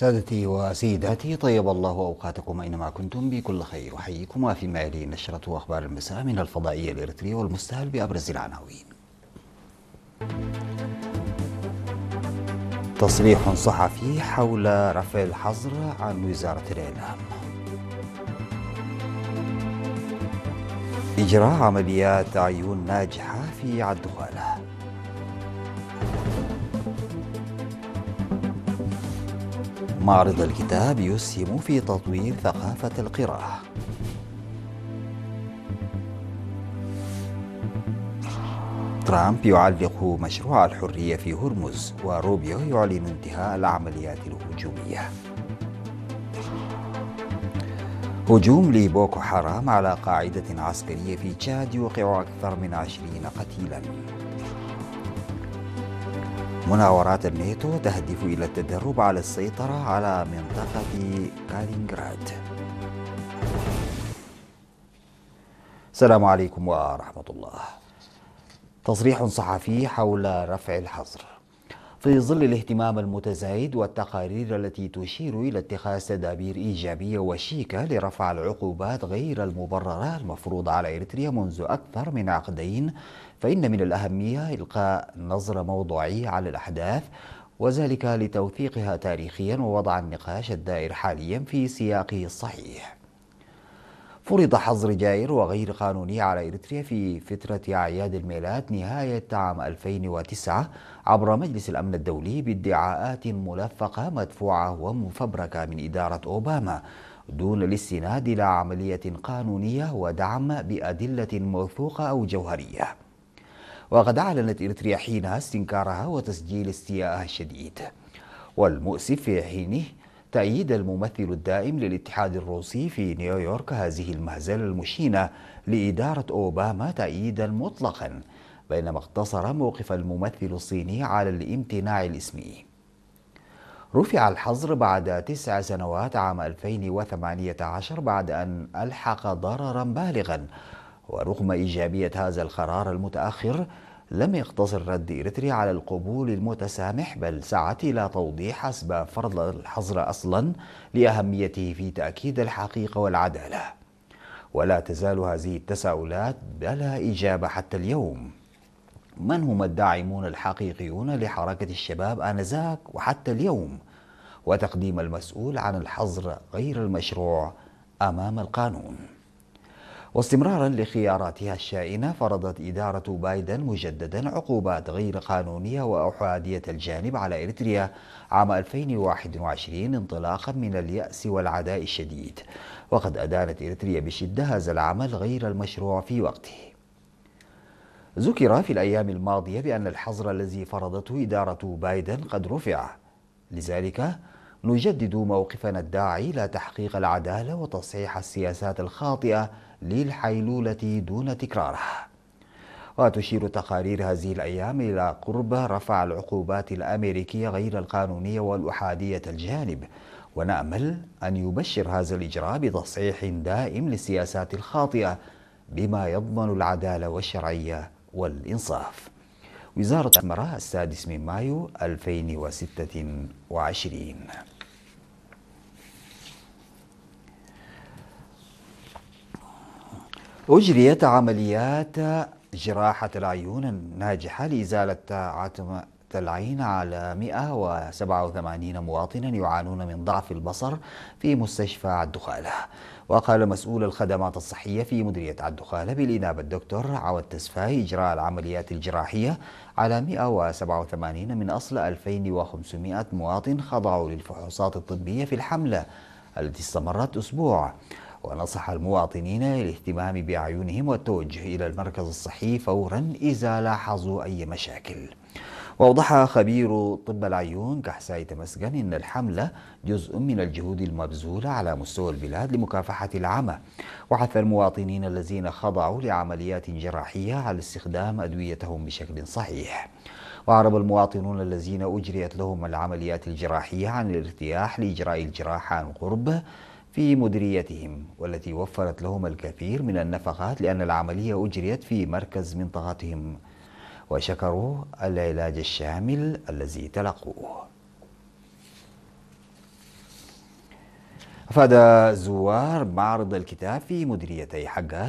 سادتي وسيداتي، طيب الله أوقاتكم أينما كنتم بكل خير. أحييكم في ما يلي نشرة أخبار المساء من الفضائية الإريترية والمستهل بأبرز العناوين. تصريح صحفي حول رفع الحظر عن وزارة الإعلام. إجراء عمليات عيون ناجحة في عدخالة. معرض الكتاب يسهم في تطوير ثقافة القراءة. ترامب يعلق مشروع الحرية في هرمز، وروبيو يعلن انتهاء العمليات الهجومية. هجوم لبوكو حرام على قاعدة عسكرية في تشاد يوقع أكثر من 20 قتيلا. مناورات الناتو تهدف إلى التدرب على السيطرة على منطقة كالينغراد. السلام عليكم ورحمة الله. تصريح صحفي حول رفع الحظر. في ظل الاهتمام المتزايد والتقارير التي تشير إلى اتخاذ تدابير إيجابية وشيكة لرفع العقوبات غير المبررة المفروضة على إريتريا منذ أكثر من عقدين، فإن من الأهمية إلقاء نظرة موضوعية على الأحداث، وذلك لتوثيقها تاريخيا ووضع النقاش الدائر حاليا في سياقه الصحيح. فرض حظر جائر وغير قانوني على إريتريا في فترة أعياد الميلاد نهاية عام 2009 عبر مجلس الأمن الدولي بادعاءات ملفقة مدفوعة ومفبركة من إدارة أوباما دون الاستناد إلى عملية قانونية ودعم بأدلة موثوقة أو جوهرية. وقد أعلنت إريتريا حينها استنكارها وتسجيل استيائها الشديد، والمؤسف في حينه تأييد الممثل الدائم للاتحاد الروسي في نيويورك هذه المهزلة المشينة لإدارة أوباما تأييدا مطلقا، بينما اقتصر موقف الممثل الصيني على الامتناع الاسمي. رفع الحظر بعد 9 سنوات عام 2018 بعد أن ألحق ضررا بالغا، ورغم إيجابية هذا القرار المتأخر لم يقتصر رد إريتريا على القبول المتسامح، بل سعت إلى توضيح أسباب فرض الحظر أصلا لأهميته في تأكيد الحقيقة والعدالة. ولا تزال هذه التساؤلات بلا إجابة حتى اليوم. من هم الداعمون الحقيقيون لحركة الشباب آنذاك وحتى اليوم؟ وتقديم المسؤول عن الحظر غير المشروع أمام القانون. واستمرارا لخياراتها الشائنة، فرضت إدارة بايدن مجددا عقوبات غير قانونية وأحادية الجانب على إريتريا عام 2021 انطلاقا من اليأس والعداء الشديد، وقد أدانت إريتريا بشدة هذا العمل غير المشروع في وقته. ذكر في الأيام الماضية بأن الحظر الذي فرضته إدارة بايدن قد رفع، لذلك نجدد موقفنا الداعي إلى تحقيق العدالة وتصحيح السياسات الخاطئة للحيلولة دون تكرارها. وتشير تقارير هذه الأيام إلى قرب رفع العقوبات الأمريكية غير القانونية والأحادية الجانب، ونأمل أن يبشر هذا الإجراء بتصحيح دائم للسياسات الخاطئة بما يضمن العدالة والشرعية والإنصاف. وزارة الأمراء 6 مايو 2026. أجريت عمليات جراحة العيون الناجحة لإزالة عتمة العين على 187 مواطنا يعانون من ضعف البصر في مستشفى عدخالة. وقال مسؤول الخدمات الصحية في مديرية عدخالة بالإنابة الدكتور عوض تسفاي إجراء العمليات الجراحية على 187 من أصل 2500 مواطن خضعوا للفحوصات الطبية في الحملة التي استمرت أسبوع. ونصح المواطنين الاهتمام بأعينهم والتوجه إلى المركز الصحي فورا إذا لاحظوا أي مشاكل. وأوضح خبير طب العيون كحساي تمسكن إن الحملة جزء من الجهود المبذولة على مستوى البلاد لمكافحة العمى، وحث المواطنين الذين خضعوا لعمليات جراحية على استخدام أدويتهم بشكل صحيح. وأعرب المواطنون الذين أجريت لهم العمليات الجراحية عن الارتياح لإجراء الجراحة عن قرب في مديريتهم، والتي وفرت لهم الكثير من النفقات لأن العملية أجريت في مركز منطقتهم، وشكروا العلاج الشامل الذي تلقوه. أفاد زوار معرض الكتاب في مديريتي حقا